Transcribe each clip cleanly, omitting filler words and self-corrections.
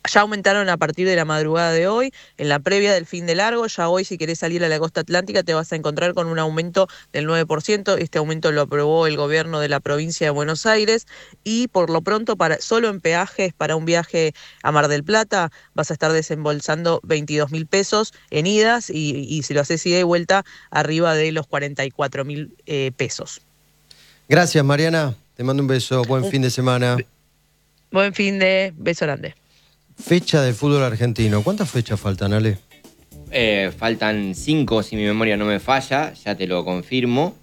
Ya aumentaron a partir de la madrugada de hoy, en la previa del fin de largo. Ya hoy, si querés salir a la costa atlántica, te vas a encontrar con un aumento del 9%. Este aumento lo aprobó el gobierno de la provincia de Buenos Aires, y por lo pronto, solo en peajes para un viaje a Mar del Plata vas a estar desembolsando 22.000 pesos en idas, y si lo haces ida y vuelta, arriba de los 44.000 pesos. Gracias, Mariana. Te mando un beso. Buen fin de semana. Buen beso grande. Fecha del fútbol argentino. ¿Cuántas fechas faltan, Ale? Faltan 5, si mi memoria no me falla, ya te lo confirmo.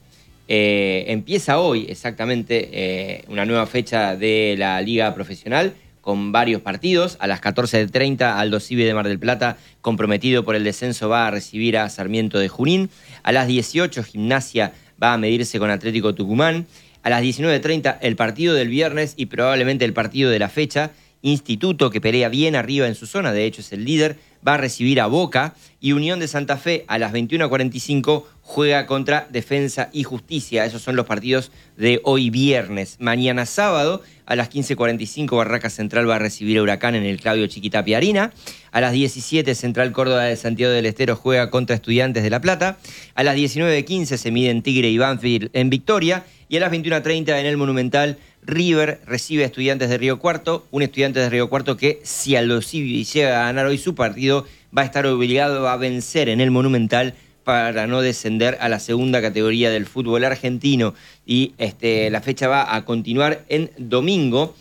Empieza hoy exactamente una nueva fecha de la Liga Profesional con varios partidos. A las 14:30, Aldo Civi de Mar del Plata, comprometido por el descenso, va a recibir a Sarmiento de Junín. A las 18, Gimnasia va a medirse con Atlético Tucumán. A las 19:30, el partido del viernes y probablemente el partido de la fecha. Instituto, que pelea bien arriba en su zona, de hecho es el líder, va a recibir a Boca, y Unión de Santa Fe a las 21:45 juega contra Defensa y Justicia. Esos son los partidos de hoy viernes. Mañana sábado a las 15:45 Barraca Central va a recibir a Huracán en el Claudio Chiquitapia Arena. A las 17 Central Córdoba de Santiago del Estero juega contra Estudiantes de La Plata. A las 19:15 se miden Tigre y Banfield en Victoria. Y a las 21:30 en el Monumental, River recibe a Estudiantes de Río Cuarto, un Estudiantes de Río Cuarto que, si Aldo Civi llega a ganar hoy su partido, va a estar obligado a vencer en el Monumental para no descender a la segunda categoría del fútbol argentino. Y la fecha va a continuar en domingo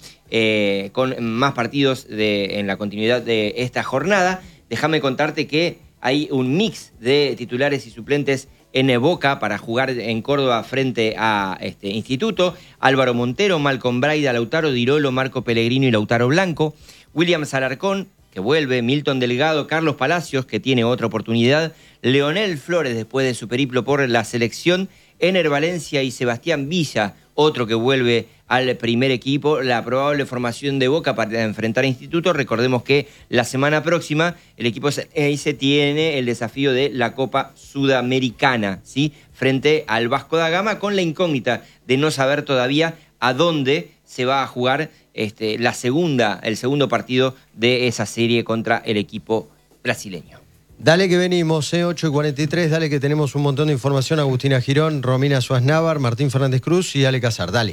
con más partidos en la continuidad de esta jornada. Déjame contarte que hay un mix de titulares y suplentes en Boca para jugar en Córdoba frente a Instituto. Álvaro Montero, Malcom Braida, Lautaro Dirolo, Marco Pellegrino y Lautaro Blanco. William Alarcón, que vuelve. Milton Delgado, Carlos Palacios, que tiene otra oportunidad. Leonel Flores, después de su periplo por la selección. Ener Valencia y Sebastián Villa, otro que vuelve al primer equipo. La probable formación de Boca para enfrentar a Instituto. Recordemos que la semana próxima el equipo se tiene el desafío de la Copa Sudamericana, ¿sí? Frente al Vasco da Gama, con la incógnita de no saber todavía a dónde se va a jugar el segundo partido de esa serie contra el equipo brasileño. Dale que venimos, 8:43, dale que tenemos un montón de información. Agustina Girón, Romina Suárez Návar, Martín Fernández Cruz y Ale Casar, dale.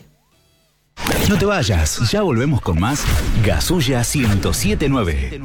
No te vayas, ya volvemos con más Gasulla 107.9.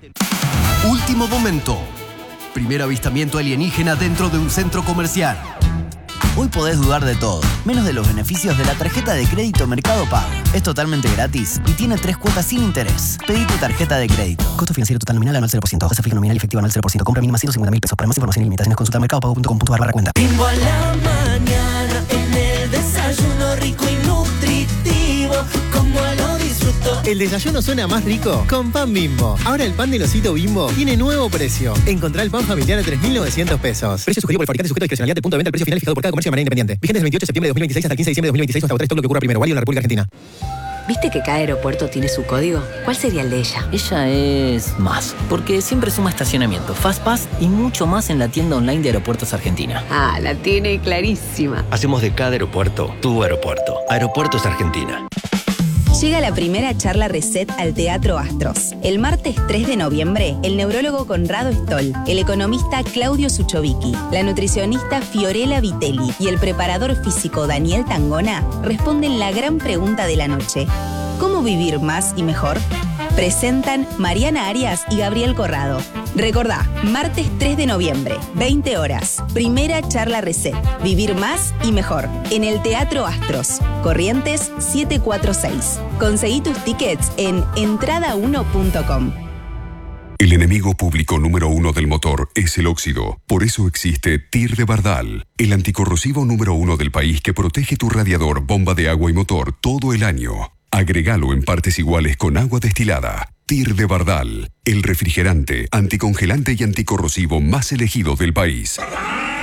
Último momento. Primer avistamiento alienígena dentro de un centro comercial. Hoy podés dudar de todo, menos de los beneficios de la tarjeta de crédito Mercado Pago. Es totalmente gratis y tiene 3 cuotas sin interés. Pedí tu tarjeta de crédito. Costo financiero total nominal anual 0%. Tasa fija nominal efectiva anual 0%. Compra mínima 150.000 pesos. Para más información y limitaciones consulta mercadopago.com.ar/cuenta. Bimbo a la mañana, en el desayuno rico y nutritivo, como lo disfruto. El desayuno suena más rico con pan Bimbo. Ahora el pan del osito Bimbo tiene nuevo precio. Encontrá el pan familiar a 3.900 pesos. Precio sugerido por el fabricante, sujeto a discrecionalidad de punto de venta. El precio final fijado por cada comercio de manera independiente. Vigente del 28 de septiembre de 2026 hasta el 15 de diciembre de 2026 hasta agotar stock, lo que ocurra primero. Válido en la República Argentina. ¿Viste que cada aeropuerto tiene su código? ¿Cuál sería el de ella? Ella es más, porque siempre suma estacionamiento, FastPass y mucho más en la tienda online de Aeropuertos Argentina. Ah, la tiene clarísima. Hacemos de cada aeropuerto tu aeropuerto. Aeropuertos Argentina. Llega la primera charla Reset al Teatro Astros. El martes 3 de noviembre, el neurólogo Conrado Stoll, el economista Claudio Suchovicki, la nutricionista Fiorella Vitelli y el preparador físico Daniel Tangona responden la gran pregunta de la noche: ¿cómo vivir más y mejor? Presentan Mariana Arias y Gabriel Corrado. Recordá, martes 3 de noviembre, 20 horas. Primera charla Reset. Vivir más y mejor. En el Teatro Astros. Corrientes 746. Conseguí tus tickets en entrada1.com. El enemigo público número 1 del motor es el óxido. Por eso existe TIR de Bardal, el anticorrosivo número 1 del país que protege tu radiador, bomba de agua y motor todo el año. Agregalo en partes iguales con agua destilada. TIR de Bardal, el refrigerante, anticongelante y anticorrosivo más elegido del país.